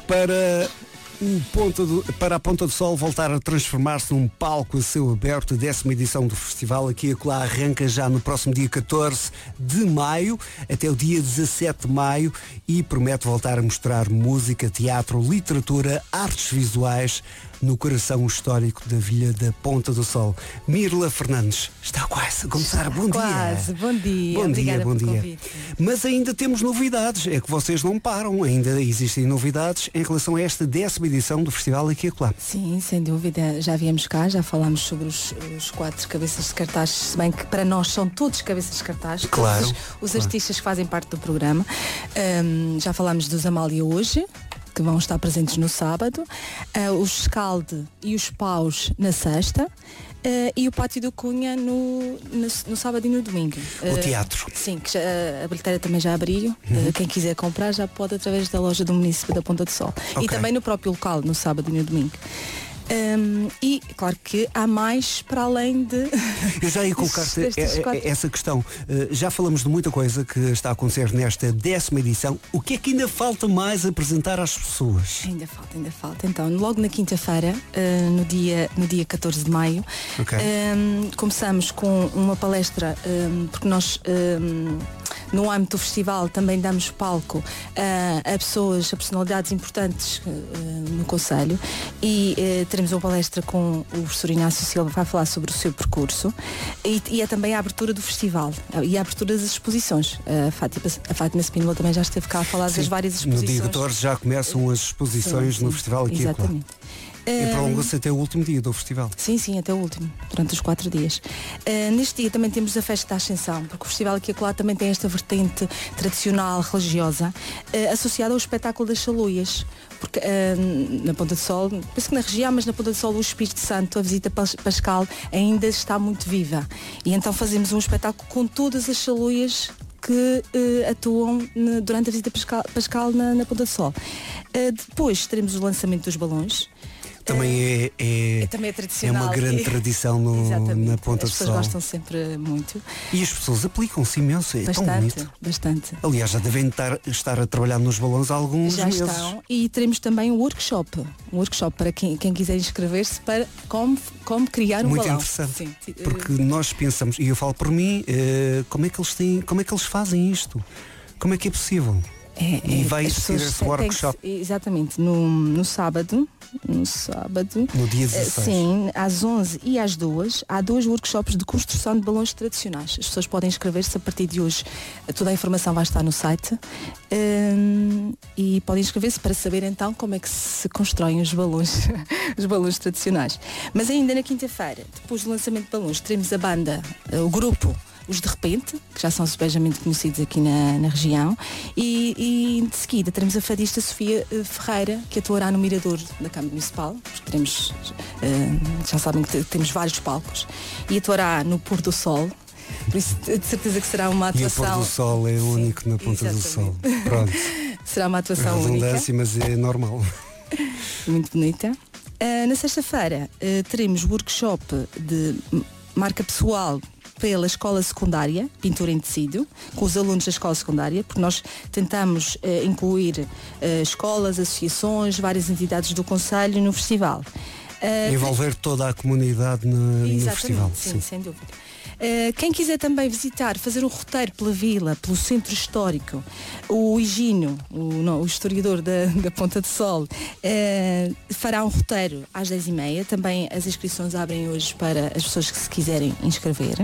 para a Ponta do Sol voltar a transformar-se num palco a céu aberto. A 10ª edição do festival Aqui e Acolá arranca já no próximo dia 14 de maio até o dia 17 de maio e promete voltar a mostrar música, teatro, literatura, artes visuais no coração histórico da Vila da Ponta do Sol. Mirla Fernandes está quase a começar. Bom quase. dia. Bom dia. Bom Obrigada dia, bom pelo dia. convite. Mas ainda temos novidades. É que vocês não param. Ainda existem novidades em relação a esta 10ª edição do festival Aqui e Acolá. Sim, sem dúvida. Já viemos cá, já falámos sobre os 4 cabeças de cartaz, se bem que para nós são todos cabeças de cartaz. Claro. Todos os artistas que fazem parte do programa. Já falámos dos Amália hoje, que vão estar presentes no sábado, os Scalde e os Paus na sexta, e o Pátio do Cunha no sábado e no domingo. O teatro. Sim, que a bilheteira também já abriu. Quem quiser comprar já pode através da loja do município da Ponta do Sol. Okay. E também no próprio local, no sábado e no domingo. E claro que há mais para além de eu já ia colocar-te essa questão. Já falamos de muita coisa que está a acontecer nesta 10ª edição. O que é que ainda falta mais apresentar às pessoas? Ainda falta. Então, logo na quinta-feira, no dia 14 de maio, okay. Começamos com uma palestra, porque nós no âmbito do festival também damos palco a pessoas, a personalidades importantes no Conselho, e teremos uma palestra com o professor Inácio Silva, que vai falar sobre o seu percurso, e é também a abertura do festival e a abertura das exposições. A Fátima Spínola também já esteve cá a falar das várias exposições. No dia 14 já começam as exposições no festival Aqui e Acolá. Exatamente. E prolonga-se até o último dia do festival. Sim, até o último, durante os 4 dias. Neste dia também temos a Festa da Ascensão, porque o Festival Aqui e Acolá também tem esta vertente tradicional, religiosa, associada ao espetáculo das Chaluias. Porque na Ponta do Sol, penso que na região, mas na Ponta do Sol o Espírito Santo, a visita pascal, ainda está muito viva. E então fazemos um espetáculo com todas as chaluias que atuam durante a visita pascal na Ponta do Sol. Depois teremos o lançamento dos balões. Também também é tradicional. É uma grande tradição na Ponta do Sol. As pessoas gostam sempre muito. E as pessoas aplicam-se imenso. É tão bonito. Bastante. Aliás, já devem estar a trabalhar nos balões há alguns meses. Já estão. E teremos também um workshop. Um workshop para quem quiser inscrever-se para como criar um muito balão. Muito interessante. Sim. Porque nós pensamos, e eu falo por mim, como é que eles fazem isto? Como é que é possível? E vai existir esse workshop. Exatamente, no sábado, no dia 16. Sim, às 11 e às 2 há 2 workshops de construção de balões tradicionais. As pessoas podem inscrever-se a partir de hoje. Toda a informação vai estar no site, e podem inscrever-se para saber então como é que se constroem os balões os balões tradicionais. Mas ainda na quinta-feira, depois do lançamento de balões, teremos a banda, o grupo Os de Repente, que já são subejamente conhecidos aqui na região, e de seguida teremos a fadista Sofia Ferreira, que atuará no Mirador da Câmara Municipal, porque teremos, já sabem que temos vários palcos, e atuará no Pôr do Sol, por isso de certeza que será uma atuação. E o Pôr do Sol é único na Ponta do Sol. Pronto. Será uma atuação redundância, única. Mas é normal. Muito bonita. Na sexta-feira teremos workshop de marca pessoal pela escola secundária, pintura em tecido, com os alunos da escola secundária, porque nós tentamos incluir escolas, associações, várias entidades do Conselho no festival. Envolver toda a comunidade no festival. Sim, sem dúvida. Quem quiser também visitar, fazer um roteiro pela vila, pelo centro histórico, o Higino, o historiador da Ponta do Sol, fará um roteiro às 10h30. Também as inscrições abrem hoje para as pessoas que se quiserem inscrever.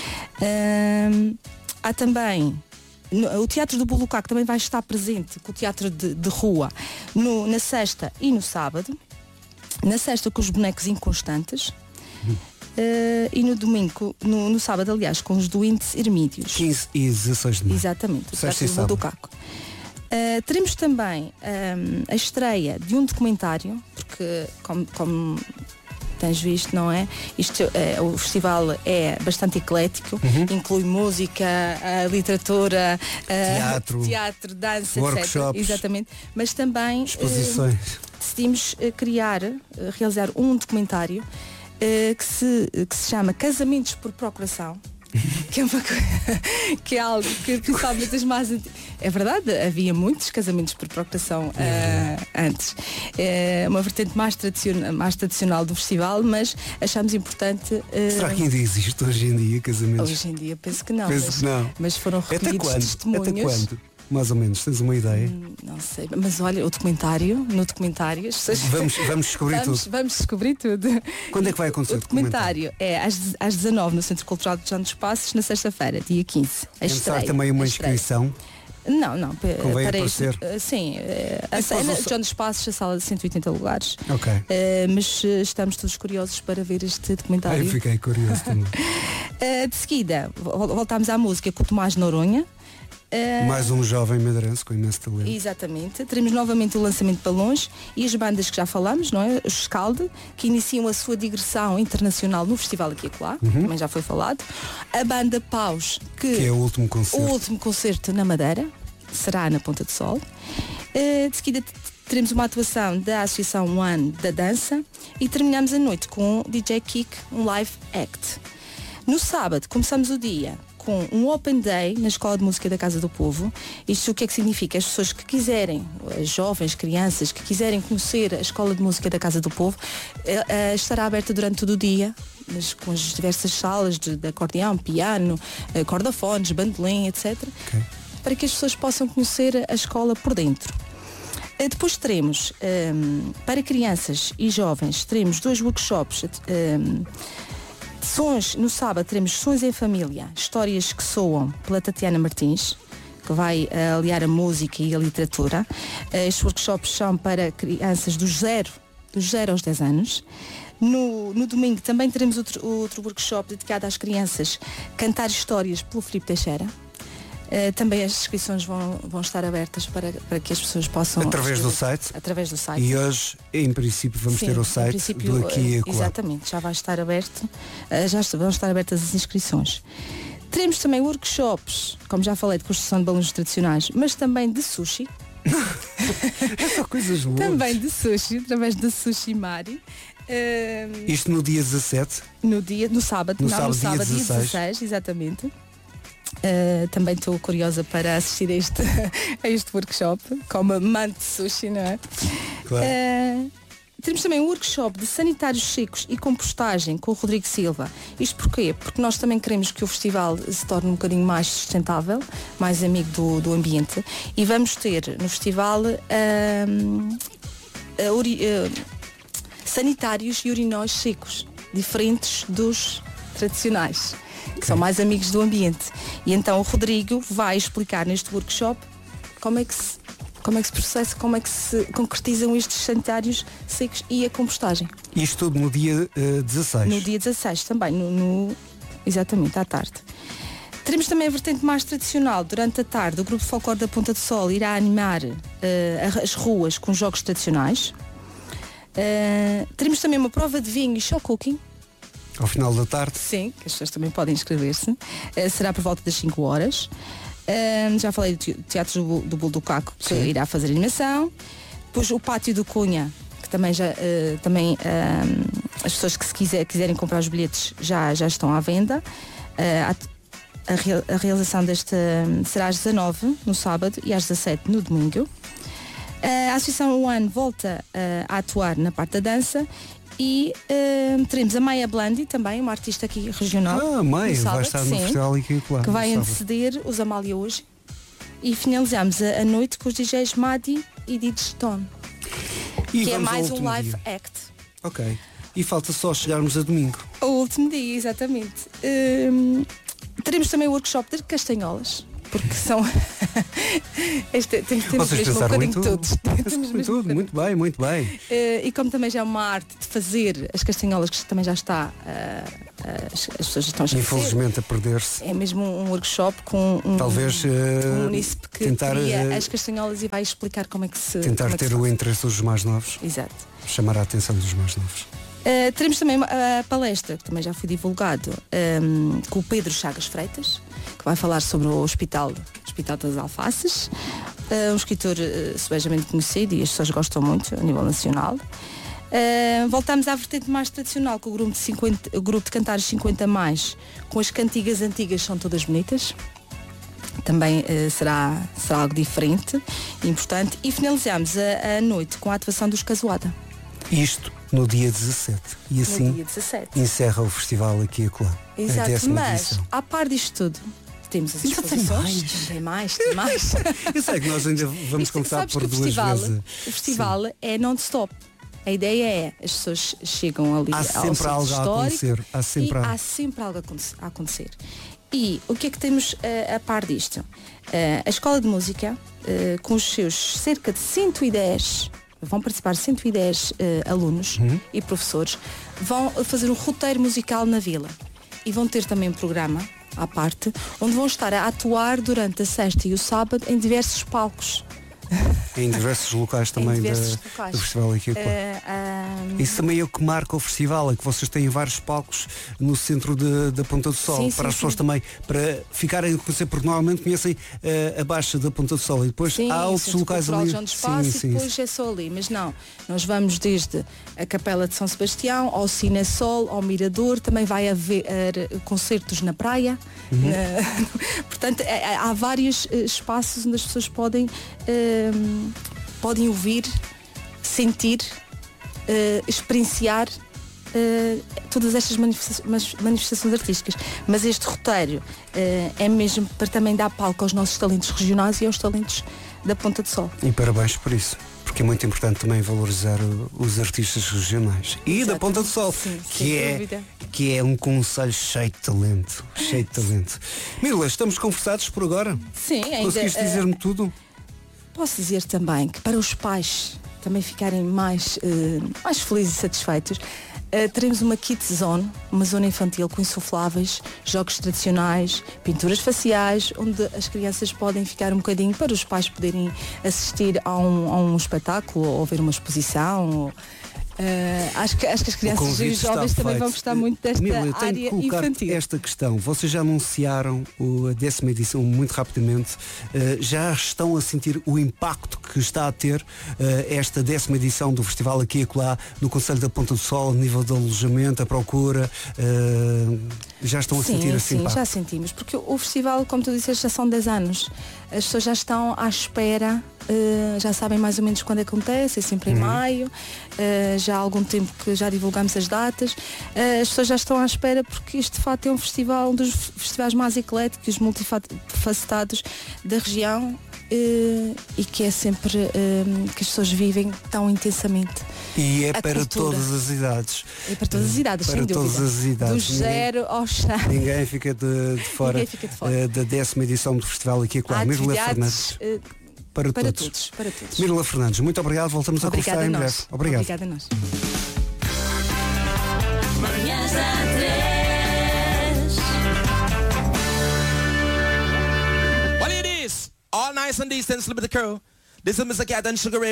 Há também o Teatro do Bulucaco, também vai estar presente com o Teatro de Rua na sexta e no sábado. Na sexta com os bonecos inconstantes. E no domingo, no sábado, aliás, com os doentes ermídeos. 15 e 16 de maio. Exatamente, o Teatro do Caco. Teremos também a estreia de um documentário, porque como tens visto, não é? O festival é bastante eclético, inclui música, literatura, teatro, dança, workshops, etc. Exatamente. Mas também exposições. Decidimos realizar um documentário que se chama Casamentos por Procuração, que é, que é algo que principalmente as mais é verdade, havia muitos casamentos por procreação antes. É uma vertente mais tradicional do festival, mas achamos importante. Será que ainda existe hoje em dia casamentos? Hoje em dia penso que não. Mas foram Até recolhidos quando? testemunhos. Até quando? Mais ou menos, tens uma ideia? Não sei, mas olha, no documentário, as pessoas... Vamos descobrir tudo. Vamos descobrir tudo. Quando é que vai acontecer o documentário? É às 19 no Centro Cultural de João dos Passos, na sexta-feira, dia 15. Começar também uma inscrição? Não, convém para aparecer? Sim, a cena de João dos Passos, a sala de 180 lugares. Ok. Mas estamos todos curiosos para ver este documentário. Eu fiquei curioso também. De seguida, voltámos à música com o Tomás Noronha. Mais um jovem madeirense com imenso talento. Exatamente. Teremos novamente o lançamento de balões e as bandas que já falamos, não é? Os Scalde, que iniciam a sua digressão internacional no Festival Aqui e Acolá, também já foi falado. A banda Paus, que é o último concerto. O último concerto na Madeira, será na Ponta do Sol. De seguida teremos uma atuação da Associação One da Dança e terminamos a noite com o DJ Kick, um live act. No sábado começamos o dia com um Open Day na Escola de Música da Casa do Povo. Isto o que é que significa? As pessoas que quiserem, as jovens, crianças, que quiserem conhecer a Escola de Música da Casa do Povo, estará aberta durante todo o dia, mas com as diversas salas de acordeão, piano, cordafones, bandolim, etc. Okay. Para que as pessoas possam conhecer a escola por dentro. Depois teremos, para crianças e jovens, teremos 2 workshops. Sons, no sábado teremos Sons em Família, histórias que soam pela Tatiana Martins, que vai aliar a música e a literatura. Estes workshops são para crianças dos 0 aos 10 anos. No domingo também teremos outro workshop dedicado às crianças, Cantar Histórias pelo Filipe Teixeira. Também as inscrições vão estar abertas para que as pessoas possam... Através do site? Através do site. E hoje, em princípio, vamos ter o site do Aqui e Acolá. Exatamente, já vai estar aberto, vão estar abertas as inscrições. Teremos também workshops, como já falei, de construção de balões tradicionais, mas também de sushi. É só coisas boas. Também de sushi, através do Sushi Mari. Isto no dia 17? No sábado, dia 16, exatamente. Também estou curiosa para assistir a este workshop, como amante de sushi, não é? Claro. Temos também um workshop de sanitários secos e compostagem com o Rodrigo Silva. Isto porquê? Porque nós também queremos que o festival se torne um bocadinho mais sustentável, mais amigo do ambiente, e vamos ter no festival sanitários e urinóis secos, diferentes dos tradicionais, que são mais amigos do ambiente. E então o Rodrigo vai explicar neste workshop como é que se processa, como é que se concretizam estes sanitários secos e a compostagem. Isto tudo no dia 16? No dia 16 também, exatamente, à tarde. Teremos também a vertente mais tradicional. Durante a tarde, o Grupo Folclore da Ponta do Sol irá animar as ruas com jogos tradicionais. Teremos também uma prova de vinho e show cooking. Ao final da tarde? Sim, que as pessoas também podem inscrever-se. Será por volta das 5 horas. Já falei do Teatro do Bolo do Caco, que Sim. irá fazer animação. Depois o Pátio do Cunha, que também as pessoas que se quiserem comprar os bilhetes já estão à venda. A realização desta será às 19 no sábado e às 17 no domingo. A Associação One volta a atuar na parte da dança. E teremos a Maia Blandi também, uma artista aqui regional. A Maia vai estar no Festival Aqui e Acolá, que vai anteceder os Amália hoje. E finalizamos a noite com os DJs Madi e DJ Stone, que é mais um live act. Ok. E falta só chegarmos a domingo. O último dia, exatamente. Teremos também o workshop de castanholas. Porque são... temos mesmo um bocadinho de todos. Tudo. Muito bem, muito bem. E como também já é uma arte de fazer as castanholas, que também já está... as pessoas estão a esquecer. Infelizmente a perder-se. É mesmo um workshop com talvez um munícipe que tentar cria as castanholas e vai explicar como é que se... Tentar ter o interesse dos mais novos. Exato. Chamar a atenção dos mais novos. Teremos também a palestra, que também já foi divulgado, com o Pedro Chagas Freitas, que vai falar sobre o Hospital das Alfaces, um escritor subejamente conhecido e as pessoas gostam muito a nível nacional. Voltamos à vertente mais tradicional, com o grupo de cantares 50 mais, com as cantigas antigas, são todas bonitas. Também será algo diferente, importante. E finalizamos a noite com a atuação dos Casuada. Isto no dia 17. E assim no dia 17. encerra o festival aqui e acolá. Exato, mas à par disto tudo, temos as exposições. Tem mais. Eu sei que nós ainda vamos começar por duas vezes. O festival é non-stop. A ideia é, as pessoas chegam ali há sempre algo a acontecer. Há sempre algo a acontecer. E o que é que temos a par disto? A Escola de Música, com os seus cerca de 110, vão participar 110 alunos e professores, vão fazer um roteiro musical na vila. E vão ter também um programa à parte, onde vão estar a atuar durante a sexta e o sábado em diversos palcos. Em diversos locais também do festival aqui. Isso também é o que marca o festival, é que vocês têm vários palcos no centro da Ponta do Sol, para as pessoas também, para ficarem a conhecer, porque normalmente conhecem a Baixa da Ponta do Sol e depois há outros locais ali. E depois é só ali, mas não, nós vamos desde a Capela de São Sebastião ao Cine Sol, ao Mirador, também vai haver concertos na praia. Portanto, há vários espaços onde as pessoas podem ouvir, sentir, experienciar todas estas manifestações artísticas. Mas este roteiro é mesmo para também dar palco aos nossos talentos regionais e aos talentos da Ponta do Sol. E parabéns por isso, porque é muito importante também valorizar os artistas regionais e Exato. Da Ponta do Sol, que é um concelho cheio de talento. Mirla, estamos conversados por agora? Sim, ainda. Conseguiste dizer-me tudo? Posso dizer também que para os pais também ficarem mais felizes e satisfeitos, teremos uma Kids Zone, uma zona infantil com insufláveis, jogos tradicionais, pinturas faciais, onde as crianças podem ficar um bocadinho para os pais poderem assistir a um espetáculo ou ver uma exposição. Acho que as crianças e os jovens também vão gostar muito desta Mirla, área infantil. Esta questão, vocês já anunciaram a 10ª edição muito rapidamente, já estão a sentir o impacto que está a ter esta 10ª edição do festival aqui e acolá no Concelho da Ponta do Sol, a nível de alojamento, a procura, já estão a sentir assim? Sim, já sentimos, porque o festival, como tu disseste, já são 10 anos, as pessoas já estão à espera. Já sabem mais ou menos quando acontece, é sempre em maio, já há algum tempo que já divulgamos as datas, as pessoas já estão à espera porque este de facto é um festival, um dos festivais mais ecléticos, multifacetados da região e que é sempre que as pessoas vivem tão intensamente. E é para todas as idades. É para todas as idades, para sem todas dúvida. As idades. Do 0 ao 100. Ninguém fica de fora, da 10ª edição do festival aqui e acolá. Mirla Fernandes. Para todos. Mirla Fernandes, muito obrigado. Voltamos a conversar em breve. Obrigado. Obrigada a nós. What it is? All nice and decent, slip of the curl. This is Mr. Cat and Sugar Ray.